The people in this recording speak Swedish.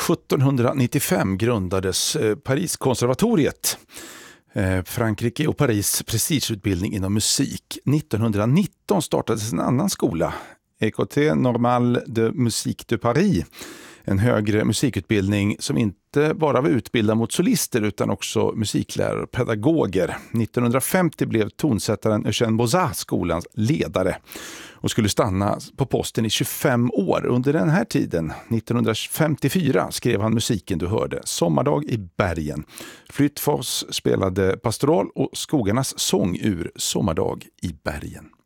1795 grundades Pariskonservatoriet, Frankrike och Paris prestigeutbildning inom musik. 1919 startades en annan skola, École Normale de Musique de Paris, en högre musikutbildning som inte bara var utbildad mot solister utan också musiklärare och pedagoger. 1950 blev tonsättaren Eugène Bozat skolans ledare och skulle stanna på posten i 25 år. Under den här tiden, 1954, skrev han musiken du hörde, Sommardag i bergen. Flyttfors spelade pastoral och Skogarnas sång ur Sommardag i bergen.